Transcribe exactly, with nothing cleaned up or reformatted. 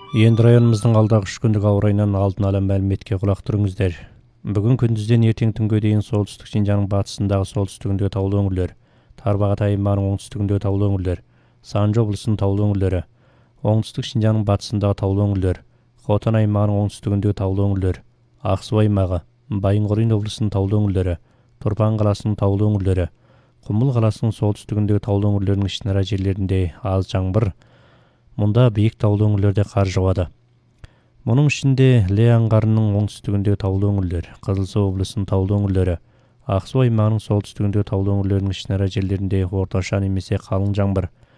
Енді районымыздың алдағы үш күндік ауа райынан алдын ала мәліметке құлақ түріңіздер. Бүгін күндізден ертең түнге дейін солтүстік Шинжаңның батысындағы солтүстігінде таулы өңірлер, Тарбағатай аймағының оңтүстігінде таулы өңірлер, Санжы облысының таулы өңірлері, оңтүстік Шинжаңның батысындағы таулы өңірлер, Хотан аймағының оңтүстігіндегі таулы өңірлер, Ақсу аймағы, Байынқорин облысының таулы өңірлері, Тұрпан қаласының таулы өңірлері, Құмыл қаласының солтүстігіндегі таулы өңірлерінің ішінара жерлерінде аз жаңбыр, мұнда биік таулы өңірлерде қар жауады. Мұның ішінде Іле аңғарының оңтүстігіндегі таулы өңірлер, Қызылсу облысының таулы өңірлері, Ақсу аймағының солтүстігіндегі таулы өңірлерінің ішінара жерлерінде орташа немесе қалың жаңбыр,